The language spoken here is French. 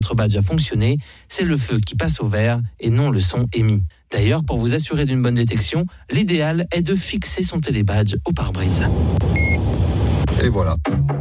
votre badge a fonctionné, c'est le feu qui passe au vert et non le son émis. D'ailleurs, pour vous assurer d'une bonne détection, l'idéal est de fixer son télébadge au pare-brise. Et voilà.